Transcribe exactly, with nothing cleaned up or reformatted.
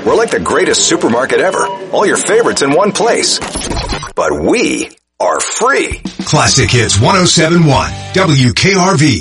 We're like the greatest supermarket ever. All your favorites in one place. But we are free. Classic Hits one oh seven point one, W K R V.